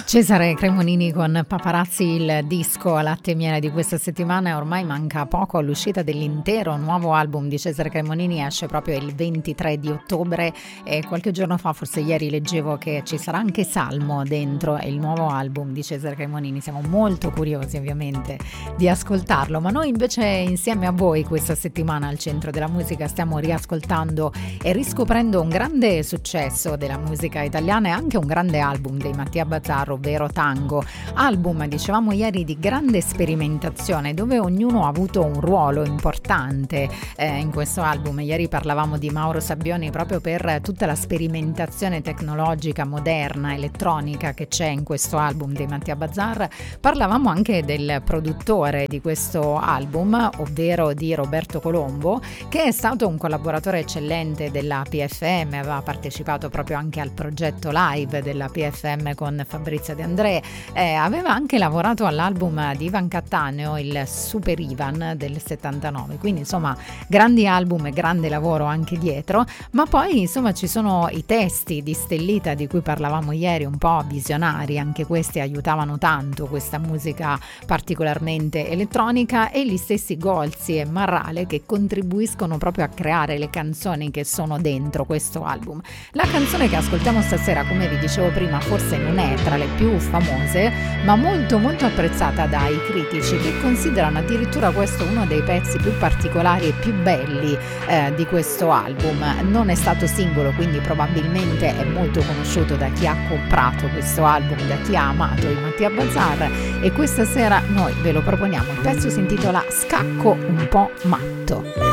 Cesare Cremonini con Paparazzi, il disco a latte e miele di questa settimana. Ormai manca poco all'uscita dell'intero nuovo album di Cesare Cremonini, esce proprio il 23 di ottobre e qualche giorno fa, forse ieri, leggevo che ci sarà anche Salmo dentro il nuovo album di Cesare Cremonini. Siamo molto curiosi ovviamente di ascoltarlo, ma noi invece insieme a voi questa settimana al Centro della Musica stiamo riascoltando e riscoprendo un grande successo della musica italiana e anche un grande album dei Mattia Bazar, ovvero Tango, album, dicevamo ieri, di grande sperimentazione dove ognuno ha avuto un ruolo importante in questo album. Ieri parlavamo di Mauro Sabbioni proprio per tutta la sperimentazione tecnologica, moderna, elettronica che c'è in questo album dei Mattia Bazar. Parlavamo anche del produttore di questo album, ovvero di Roberto Colombo, che è stato un collaboratore eccellente della PFM, aveva partecipato proprio anche al progetto live della PFM con Fabrizio De André, aveva anche lavorato all'album di Ivan Cattaneo, il Super Ivan del 79, quindi insomma grandi album e grande lavoro anche dietro. Ma poi insomma ci sono i testi di Stellita di cui parlavamo ieri, un po' visionari, anche questi aiutavano tanto questa musica particolarmente elettronica, e gli stessi Golzi e Marrale che contribuiscono proprio a creare le canzoni che sono dentro questo album. La canzone che ascoltiamo stasera, come vi dicevo prima, forse non è tra le più famose, ma molto apprezzata dai critici, che considerano addirittura questo uno dei pezzi più particolari e più belli di questo album. Non è stato singolo, quindi probabilmente è molto conosciuto da chi ha comprato questo album, da chi ha amato i Mattia Bazar, e questa sera noi ve lo proponiamo. Il pezzo si intitola Scacco un po' matto.